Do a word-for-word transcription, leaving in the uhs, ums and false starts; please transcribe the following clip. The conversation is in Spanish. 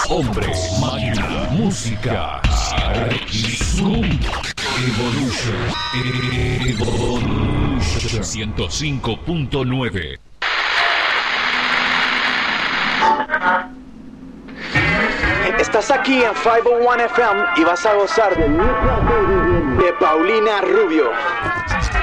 Hombre, máquina, música, Zoom, Evolution, Evolution ciento cinco punto nueve. Estás aquí en quinientos uno F M y vas a gozar de, de Paulina Rubio.